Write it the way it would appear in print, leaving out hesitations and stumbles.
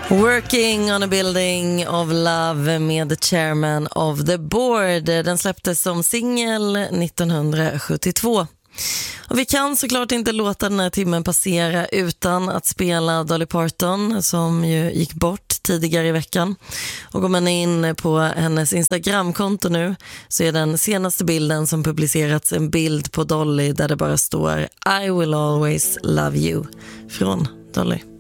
Working on a building of love med The Chairman of the Board. Den släpptes som singel 1972. Och vi kan såklart inte låta den här timmen passera utan att spela Dolly Parton som ju gick bort tidigare i veckan. Och går man in på hennes Instagramkonto nu så är den senaste bilden som publicerats en bild på Dolly där det bara står I will always love you från Dolly.